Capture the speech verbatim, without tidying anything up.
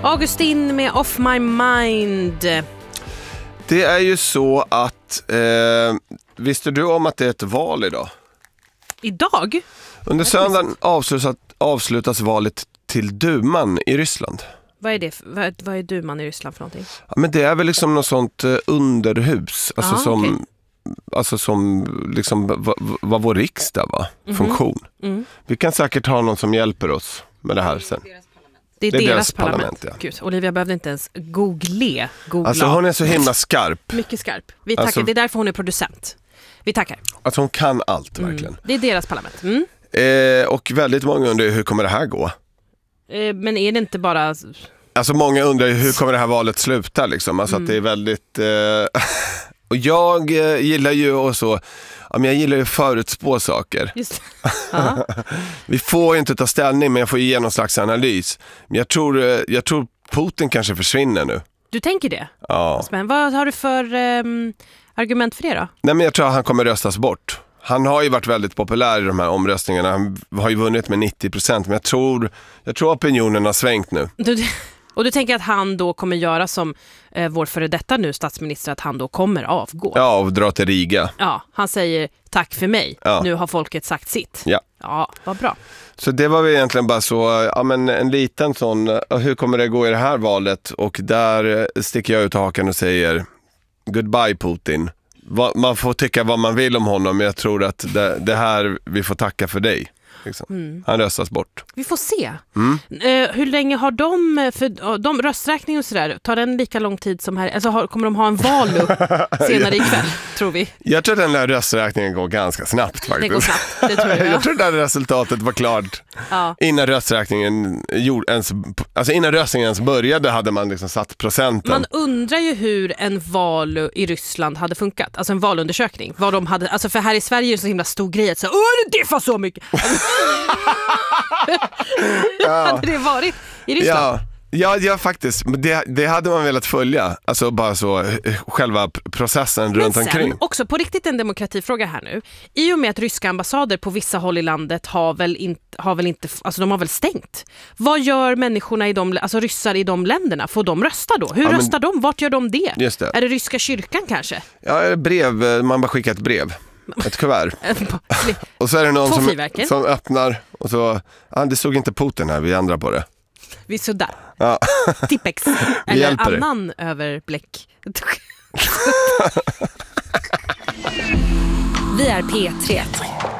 Augustin med Off My Mind. Det är ju så att eh, visste du om att det är ett val idag? Idag? Under söndagen avslutas, avslutas valet till duman i Ryssland. Vad är det? Vad, vad är duman i Ryssland för någonting? Ja, men det är väl liksom något sånt eh, underhus. Alltså ah, som, okay. alltså som liksom vad, vad vår riksdag var. Mm-hmm. Funktion. Mm. Vi kan säkert ha någon som hjälper oss med det här sen. Det är, det är deras, deras parlament. parlament ja. Gud, Olivia behövde inte ens googla. googla. Alltså hon är så himla skarp. Mycket skarp. Vi tackar. Alltså, det är därför hon är producent. Vi tackar. Alltså hon kan allt, mm. verkligen. Det är deras parlament. Mm. Eh, och väldigt många undrar hur kommer det här gå? Eh, men är det inte bara... Alltså många undrar hur kommer det här valet sluta liksom. Alltså mm. att det är väldigt... Eh... och jag eh, gillar ju och så... Ja, men jag gillar ju förutspå saker. Just. Vi får ju inte ta ställning, men jag får ge någon slags analys. Men jag tror, jag tror Putin kanske försvinner nu. Du tänker det? Ja. Men vad har du för um, argument för det då? Nej, men jag tror att han kommer röstas bort. Han har ju varit väldigt populär i de här omröstningarna. Han har ju vunnit med nittio procent. Men jag tror, jag tror opinionen har svängt nu. Du, och du tänker att han då kommer göra som eh, vår före detta nu statsminister, att han då kommer avgå? Ja, och dra till Riga. Ja, han säger tack för mig. Ja. Nu har folket sagt sitt. Ja. Ja, vad bra. Så det var väl egentligen bara så, ja men en liten sån, hur kommer det gå i det här valet? Och där sticker jag ut hakan och säger goodbye Putin. Man får tycka vad man vill om honom, men jag tror att det, det här vi får tacka för dig. Liksom. Mm. Han röstas bort. Vi får se. Mm. Uh, hur länge har de, för de rösträkning och sådär, tar den lika lång tid som här? Alltså har, kommer de ha en valu senare ikväll, tror vi? Jag tror att den där rösträkningen går ganska snabbt faktiskt. Det går snabbt, det tror jag. Jag tror att det där resultatet var klart ja. innan rösträkningen ens, alltså innan röstningen ens började hade man liksom satt procenten. Man undrar ju hur en valu i Ryssland hade funkat, alltså en valundersökning. Vad de hade, alltså för här i Sverige är det så himla stor grej att säga, åh det diffar så mycket. Ja. Hade det varit i Ryssland? Ja, ja, ja faktiskt. Det, det hade man velat följa. Alltså bara så själva processen men runt sen, omkring. Också på riktigt en demokratifråga här nu. I och med att ryska ambassader på vissa håll i landet har väl inte, har väl inte alltså de har väl stängt. Vad gör människorna i de, alltså ryssar i de länderna? Får de rösta då? Hur ja, röstar men, de? Vart gör de det? Just det? Är det ryska kyrkan kanske? Ja, brev. Man bara skickar ett brev. Ett kuvert. Och så är det någon som, som öppnar och så, ah, det såg inte Putin här, vi ändrar på det. Vi sådär. Ja. Tippex. Eller annan dig. Överbläck. Vi är P tre.